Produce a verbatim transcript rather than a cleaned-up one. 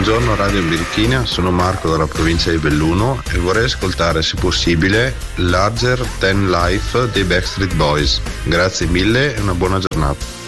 Buongiorno Radio Birichina, sono Marco dalla provincia di Belluno e vorrei ascoltare, se possibile, Larger Than Life dei Backstreet Boys. Grazie mille e una buona giornata.